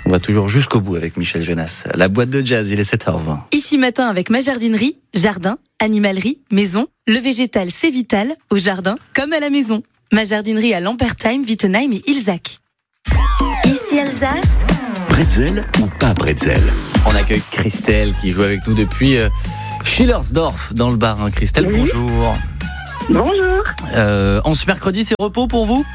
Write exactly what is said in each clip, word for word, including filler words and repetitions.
On va toujours jusqu'au bout avec Michel Jonas. La boîte de jazz, il est sept heures vingt. Ici matin avec ma jardinerie, jardin, animalerie, maison. Le végétal, c'est vital, au jardin comme à la maison. Ma jardinerie à Lampertheim, Wittenheim et Ilzac. Ici Alsace. Bretzel ou pas bretzel? On accueille Christelle qui joue avec nous depuis euh, Schillersdorf dans le Bas-Rhin. Christelle, Oui. bonjour. Bonjour. Euh, en ce mercredi, c'est repos pour vous?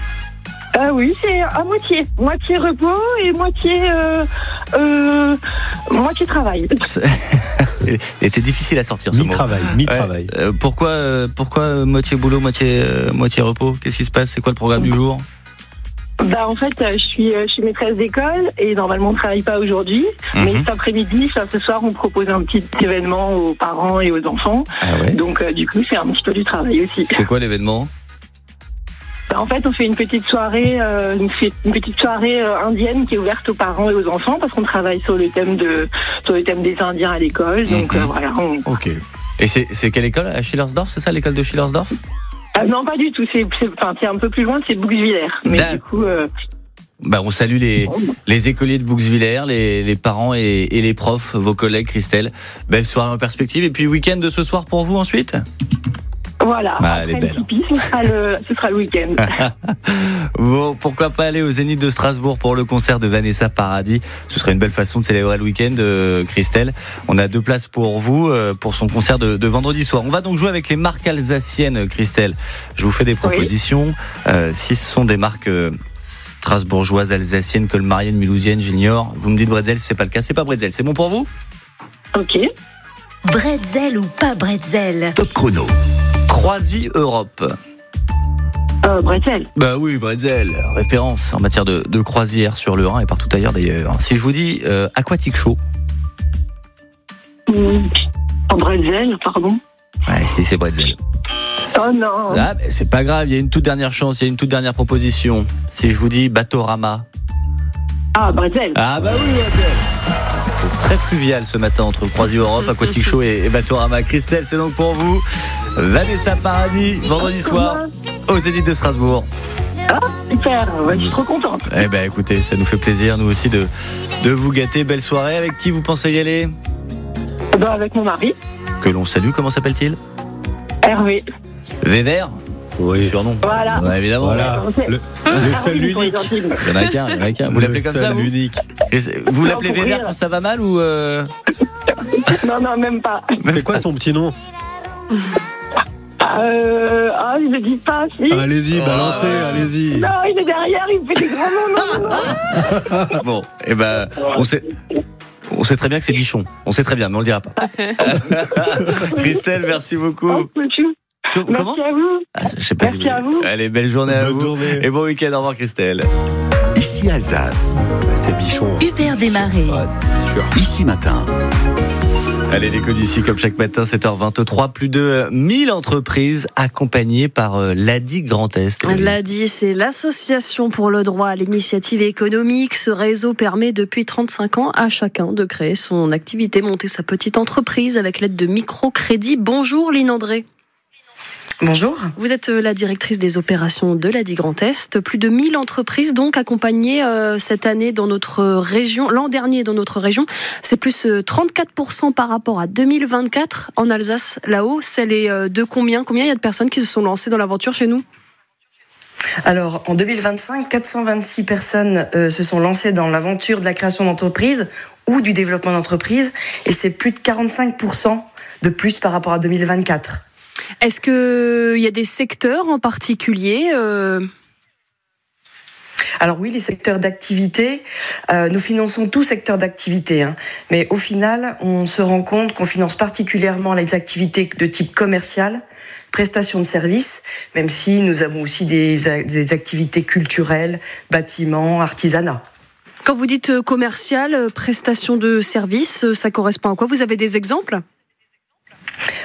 Euh, oui, c'est à moitié. Moitié repos et moitié, euh, euh, moitié travail. Il était difficile à sortir ce mot. Mi-travail, mi-travail. Ouais. Euh, pourquoi, euh, pourquoi euh, moitié boulot, moitié, euh, moitié repos? Qu'est-ce qui se passe? C'est quoi le programme du jour? Bah, en fait, euh, je suis, euh, je suis maîtresse d'école et normalement on ne travaille pas aujourd'hui. Mhm. Mais cet après-midi, enfin, ce soir, on propose un petit événement aux parents et aux enfants. Ah ouais. Donc, euh, du coup, c'est un petit peu du travail aussi. C'est quoi l'événement? Bah, en fait, on fait une petite soirée, euh, une, fi- une petite soirée euh, indienne qui est ouverte aux parents et aux enfants parce qu'on travaille sur le thème de, sur le thème des Indiens à l'école. Donc, Mhm. euh, voilà. On... Ok. Et c'est, c'est quelle école? À Schillersdorf, c'est ça l'école de Schillersdorf? Ah, non, pas du tout. C'est, c'est, enfin, c'est un peu plus loin. C'est Bouxwiller. Mais D'accord. du coup. Euh, Bah, on salue les, les écoliers de Bouxwiller, les, les parents et, et les profs, vos collègues, Christelle. Belle soirée en perspective. Et puis, week-end de ce soir pour vous ensuite? Voilà, Ah, elle est après belle. le pipi, ce sera le, ce sera le week-end. Bon, pourquoi pas aller au Zénith de Strasbourg pour le concert de Vanessa Paradis. Ce serait une belle façon de célébrer le week-end, euh, Christelle. On a deux places pour vous, euh, pour son concert de, de vendredi soir. On va donc jouer avec les marques alsaciennes, Christelle. Je vous fais des propositions. Euh, si ce sont des marques euh, strasbourgeoises, alsaciennes, colmariennes, mulhousiennes, j'ignore. Vous me dites bretzel, c'est pas le cas. C'est pas bretzel. C'est bon pour vous? Ok. Bretzel ou pas bretzel? Top chrono. Croisi Europe. Euh, Bretzel. Bah oui, bretzel, référence en matière de, de croisière sur le Rhin et partout ailleurs d'ailleurs. Si je vous dis euh, Aquatic Show. Mmh. Oh, Bretzel, pardon. Ouais, si c'est bretzel. Oh non. Ah, mais c'est pas grave, il y a une toute dernière chance, il y a une toute dernière proposition. Si je vous dis Batorama. Ah, Bretzel. Ah bah oui, bretzel. C'est très fluvial ce matin entre Croisi Europe, Aquatic Show et, et Batorama. Christelle, c'est donc pour vous. Vanessa Paradis, vendredi soir, au Zénith de Strasbourg. Ah, super. Ouais, je suis trop contente. Eh ben écoutez, ça nous fait plaisir, nous aussi, de, de vous gâter. Belle soirée. Avec qui vous pensez y aller? Bah, avec mon mari, Que l'on salue, comment s'appelle-t-il? Hervé. Vévert? Oui. Surnom. Voilà. Ouais, évidemment. Voilà. Le, le seul Ils sont unique. gentils. Il y en a qu'un, il y en a qu'un. Vous Le l'appelez comme seul ça, vous? unique. Et c'est- Vous l'appelez Non, pour Vévert rire. quand ça va mal ou euh... Non, non, même pas. C'est quoi son petit nom? Euh, ah, je ne dis pas, si. Allez-y, balancez, allez-y. Non, il est derrière, il me fait des grands noms. Non, non. Bon, eh ben, on sait, on sait très bien que c'est Bichon. On sait très bien, mais on le dira pas. Christelle, merci beaucoup. Oh, monsieur. Co- Comment? Merci à vous. Ah, je sais pas Merci si vous- à vous. Allez, belle journée à Bonne vous. journée. Et bon week-end. Au revoir, Christelle. Ici Alsace. C'est Bichon. Hubert Desmarais. Ouais, c'est sûr. Ici Matin. Allez, l'écho d'ici, comme chaque matin, sept heures vingt-trois. Plus de mille entreprises accompagnées par euh, l'A D I Grand Est. L'A D I, c'est l'Association pour le droit à l'initiative économique. Ce réseau permet depuis trente-cinq ans à chacun de créer son activité, monter sa petite entreprise avec l'aide de microcrédits. Bonjour Lynn André. Bonjour. Vous êtes la directrice des opérations de l'A D I Grand Est. Plus de mille entreprises donc accompagnées euh, cette année dans notre région. L'an dernier dans notre région, c'est plus euh, trente-quatre pour cent par rapport à deux mille vingt-quatre. En Alsace, la hausse, elle est euh, de combien Combien il y a de personnes qui se sont lancées dans l'aventure chez nous? Alors, en deux mille vingt-cinq, quatre cent vingt-six personnes euh, se sont lancées dans l'aventure de la création d'entreprise ou du développement d'entreprise, et c'est plus de quarante-cinq pour cent de plus par rapport à deux mille vingt-quatre. Est-ce qu'il y a des secteurs en particulier euh... Alors oui, les secteurs d'activité, euh, nous finançons tout secteur d'activité, hein, mais au final, on se rend compte qu'on finance particulièrement les activités de type commercial, prestations de services, même si nous avons aussi des, des activités culturelles, bâtiments, artisanat. Quand vous dites commercial, prestation de services, ça correspond à quoi? Vous avez des exemples?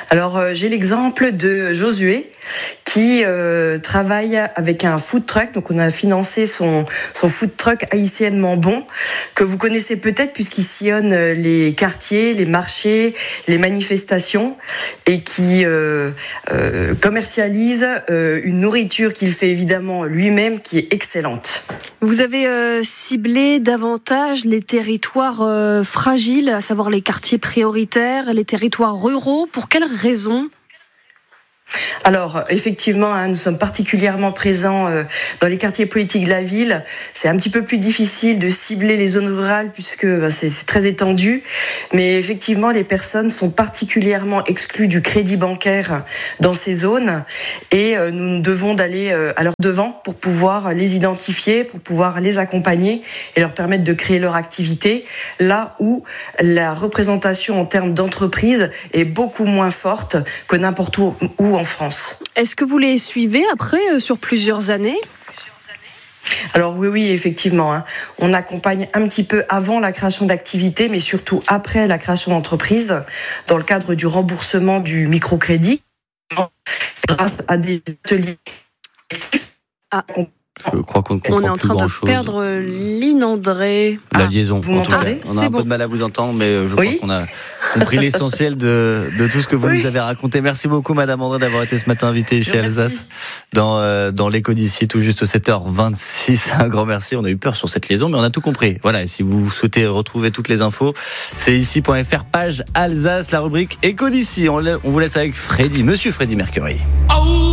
Alors, euh, j'ai l'exemple de Josué qui euh, travaille avec un food truck. Donc, on a financé son, son food truck haïtiennement bon, que vous connaissez peut-être puisqu'il sillonne les quartiers, les marchés, les manifestations et qui euh, euh, commercialise euh, une nourriture qu'il fait évidemment lui-même qui est excellente. Vous avez euh, ciblé davantage les territoires euh, fragiles, à savoir les quartiers prioritaires, les territoires ruraux. Pour quelles raisons ? Alors, effectivement, hein, nous sommes particulièrement présents euh, dans les quartiers politiques de la ville. C'est un petit peu plus difficile de cibler les zones rurales puisque bah, c'est, c'est très étendu. Mais effectivement, les personnes sont particulièrement exclues du crédit bancaire dans ces zones. Et euh, nous devons d'aller euh, à leur devant pour pouvoir les identifier, pour pouvoir les accompagner et leur permettre de créer leur activité. Là où la représentation en termes d'entreprise est beaucoup moins forte que n'importe où, où en France. Est-ce que vous les suivez après euh, sur plusieurs années ? Alors oui, oui, effectivement. Hein. On accompagne un petit peu avant la création d'activité, mais surtout après la création d'entreprise, dans le cadre du remboursement du microcrédit, grâce à des ateliers. Ah. Je crois qu'on ne comprend On est en plus train de grand-chose. perdre Lynn André. La Ah, liaison. vous en tout cas. m'entendez ? On a C'est un bon. peu de mal à vous entendre, mais je Oui. crois qu'on a compris l'essentiel de, de tout ce que vous Oui. nous avez raconté. Merci beaucoup, Madame André, d'avoir été ce matin invitée ici à Merci. Alsace, dans, euh, dans l'écho d'ici, tout juste sept heures vingt-six. Un grand merci. On a eu peur sur cette liaison, mais on a tout compris. Voilà. Et si vous souhaitez retrouver toutes les infos, c'est ici point f r, page Alsace, la rubrique écho d'ici. On, on vous laisse avec Freddy, Monsieur Freddy Mercury.